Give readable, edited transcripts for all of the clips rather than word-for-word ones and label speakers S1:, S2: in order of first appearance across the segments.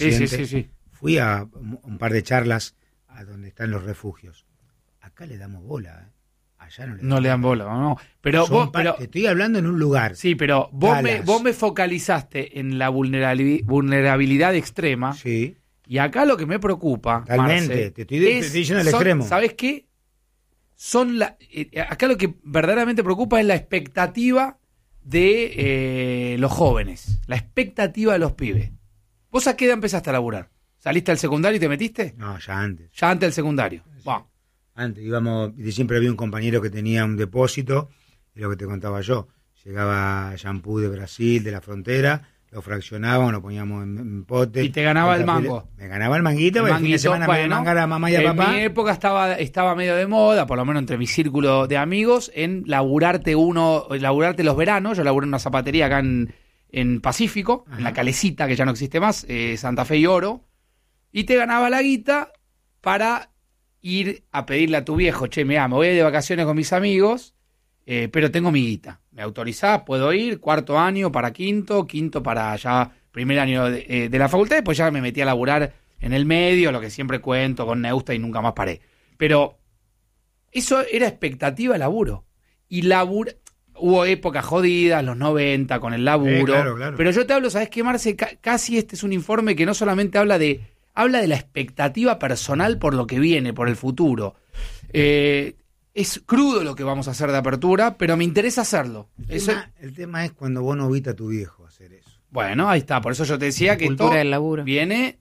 S1: Sí.
S2: Fui a un par de charlas a donde están los refugios. Acá le damos bola, ¿eh? Allá
S1: no le dan bola, no. Pero
S2: te estoy hablando en un lugar.
S1: Sí, pero vos me focalizaste en la vulnerabilidad extrema.
S2: Sí.
S1: Y acá lo que me preocupa,
S2: Totalmente,
S1: Marce,
S2: te estoy diciendo el extremo.
S1: ¿Sabés qué? Acá lo que verdaderamente preocupa es la expectativa de los jóvenes, la expectativa de los pibes. ¿Vos a qué edad empezaste a laburar? ¿Saliste al secundario y te metiste?
S2: No, ya antes.
S1: Ya antes del secundario.
S2: Sí.
S1: Wow.
S2: Antes íbamos, y siempre había un compañero que tenía un depósito, y lo que te contaba yo, llegaba shampoo de Brasil, de la frontera, lo fraccionábamos, lo poníamos en pote.
S1: Y te ganaba el mango.
S2: Me ganaba el manguito, el fin de semana me mangar a mamá y a papá.
S1: En mi época estaba medio de moda, por lo menos entre mi círculo de amigos, en laburarte los veranos. Yo laburé en una zapatería acá en Pacífico, en la Calecita, que ya no existe más, Santa Fe y Oro, y te ganaba la guita para ir a pedirle a tu viejo, che, mirá, me voy de vacaciones con mis amigos, pero tengo mi guita. ¿Me autorizás? ¿Puedo ir? Cuarto año para quinto para ya primer año de la facultad, después ya me metí a laburar en el medio, lo que siempre cuento con Neusta y nunca más paré. Pero eso era expectativa de laburo. Y hubo épocas jodidas, los 90, con el laburo.
S2: Claro.
S1: Pero yo te hablo, ¿sabés qué, Marce? Casi este es un informe que no solamente habla de la expectativa personal por lo que viene, por el futuro. Es crudo lo que vamos a hacer de apertura, pero me interesa hacerlo.
S2: El tema es cuando vos no viste a tu viejo hacer eso.
S1: Bueno, ahí está. Por eso yo te decía que
S3: cultura del laburo.
S1: Viene.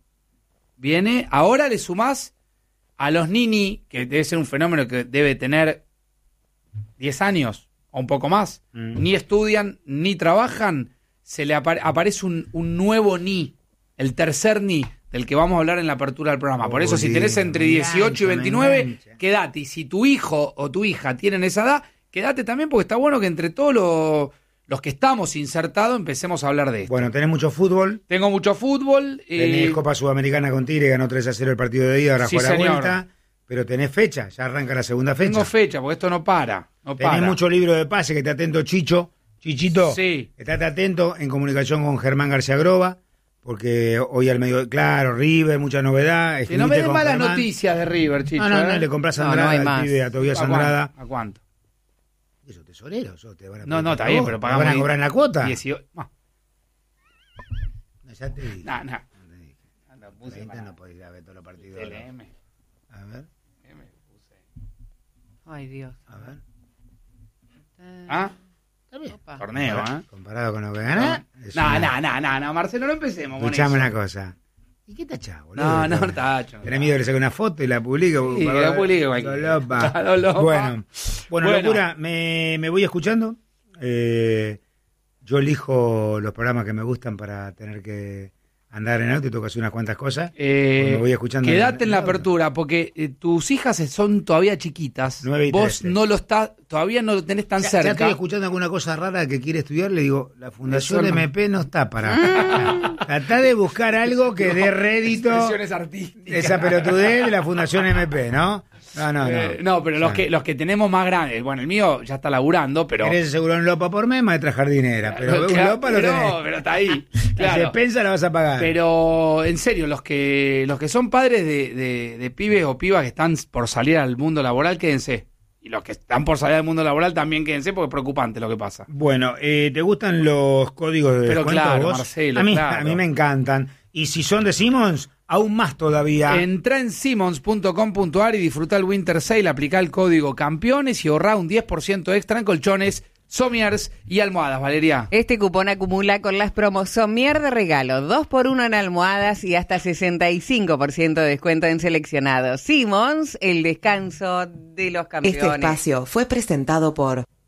S1: Ahora le sumás a los nini, que debe ser un fenómeno que debe tener 10 años o un poco más. Ni estudian, ni trabajan. Se le aparece un nuevo ni, el tercer ni, del que vamos a hablar en la apertura del programa. Por eso, si tenés entre 18 y 29, quedate. Y si tu hijo o tu hija tienen esa edad, quedate también, porque está bueno que entre todos los que estamos insertados empecemos a hablar de esto.
S2: Bueno, tenés mucho fútbol.
S1: Tengo mucho fútbol.
S2: Tenés Copa Sudamericana con Tigre, ganó 3-0 el partido de ida, ahora juega la vuelta. Pero tenés fecha, ya arranca la segunda fecha.
S1: Tengo fecha, porque esto no para.
S2: Tenés mucho libro de pase, que te atento Chichito.
S1: Sí.
S2: Estate atento en comunicación con Germán García Groba. Porque hoy al medio, claro, River, mucha novedad.
S1: Que no me den malas noticias de River, Chicho.
S2: No, le compras a Andrada al pibe, a Tobías Andrada.
S1: ¿A cuánto?
S2: Eso, tesorero, eso te van a
S1: No, está bien, pero pagamos.
S2: ¿Te van a cobrar en la cuota?
S1: 18.
S2: No, ya te dije.
S1: No.
S2: No podés ir a ver todos los partidos.
S1: LM.
S2: A ver.
S3: Ay, Dios.
S2: A ver.
S1: ¿Ah?
S2: Está bien.
S1: Torneo, ¿eh?
S2: Comparado con lo que ganás.
S1: No, Marcelo, no empecemos con
S2: Escuchame
S1: eso.
S2: una cosa. ¿Y qué tachás, boludo?
S1: No, tacho.
S2: ¿Tenés miedo de que le saque una foto y la publique?
S1: Sí, la publique cualquiera.
S2: Bueno, locura, me voy escuchando. Yo elijo los programas que me gustan para tener que andar en auto y tengo que hacer unas cuantas cosas. Me voy escuchando.
S1: Quédate en la apertura, porque tus hijas son todavía chiquitas.
S2: 9 y
S1: Vos
S2: 13.
S1: todavía no lo tenés tan
S2: Ya
S1: cerca.
S2: estoy escuchando alguna cosa rara que quiere estudiar, le digo, la Fundación MP no está para... Tratá de buscar algo que dé rédito.
S1: Expresiones artísticas.
S2: Esa pelotudez de la Fundación MP, ¿no?
S1: No, pero los que tenemos más grandes, bueno, el mío ya está laburando, pero...
S2: Querés asegurar un Lopa por mes, maestra jardinera, pero un Lopa lo tenés.
S1: No, pero está ahí.
S2: La despensa la vas a pagar.
S1: Pero, en serio, los que son padres de pibes o pibas que están por salir al mundo laboral, quédense. Y los que están por salir al mundo laboral también quédense, porque es preocupante lo que pasa.
S2: Bueno, ¿te gustan los códigos de descuento
S1: claro,
S2: vos?
S1: Marcelo,
S2: a mí me encantan. Y si son de Simmons, aún más todavía.
S1: Entrá en simmons.com.ar y disfruta el Winter Sale, aplicá el código campeones y ahorrá un 10% extra en colchones, somiers y almohadas, Valeria.
S3: Este cupón acumula con las promos Somier de regalo, 2x1 en almohadas y hasta 65% de descuento en seleccionados. Simmons, el descanso de los campeones.
S4: Este espacio fue presentado por